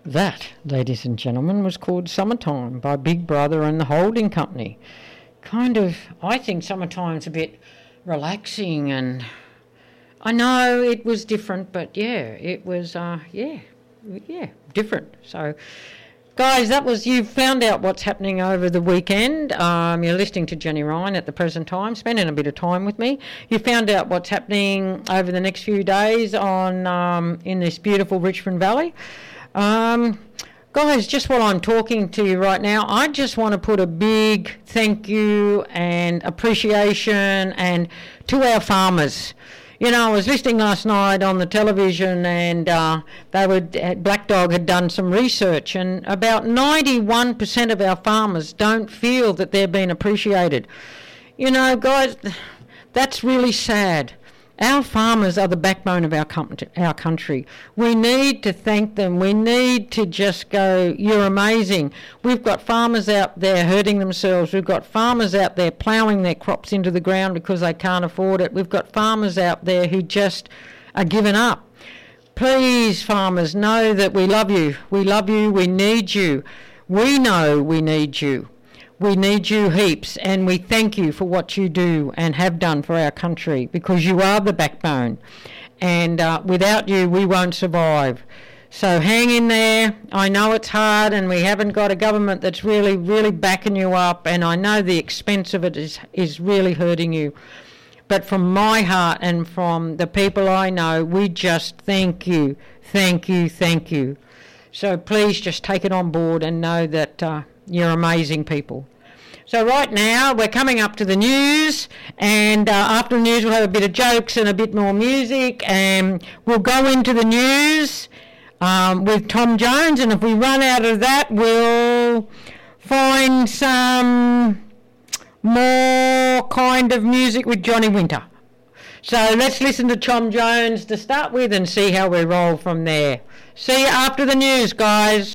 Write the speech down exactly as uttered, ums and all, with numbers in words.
That, ladies and gentlemen, was called Summertime by Big Brother and the Holding Company. Kind of, I think Summertime's a bit relaxing, and I know it was different, but yeah, it was, uh, yeah, yeah, different. So, guys, that was, you found out what's happening over the weekend. Um, you're listening to Jenny Ryan at the present time, spending a bit of time with me. You found out what's happening over the next few days on um, in this beautiful Richmond Valley. Um, guys, just while I'm talking to you right now, I just want to put a big thank you and appreciation and to our farmers. You know, I was listening last night on the television, and uh, they would Black Dog had done some research, and about ninety-one percent of our farmers don't feel that they're being appreciated. You know, guys, that's really sad. Our farmers are the backbone of our com- our country. We need to thank them. We need to just go, you're amazing. We've got farmers out there hurting themselves. We've got farmers out there ploughing their crops into the ground because they can't afford it. We've got farmers out there who just are giving up. Please, farmers, know that we love you. We love you. We need you. We know we need you. We need you heaps, and we thank you for what you do and have done for our country, because you are the backbone, and uh, without you we won't survive. So hang in there. I know it's hard, and we haven't got a government that's really, really backing you up, and I know the expense of it is, is really hurting you. But from my heart and from the people I know, we just thank you, thank you, thank you. So please just take it on board and know that uh, you're amazing people. So right now we're coming up to the news, and uh, after the news we'll have a bit of jokes and a bit more music, and we'll go into the news um, with Tom Jones, and if we run out of that we'll find some more kind of music with Johnny Winter. So let's listen to Tom Jones to start with and see how we roll from there. See you after the news, guys.